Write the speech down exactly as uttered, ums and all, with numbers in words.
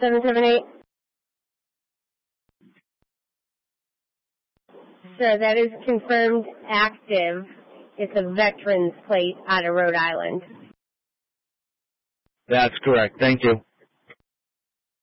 seven seven eight. Sir, that is confirmed active. It's a veteran's plate out of Rhode Island. That's correct. Thank you.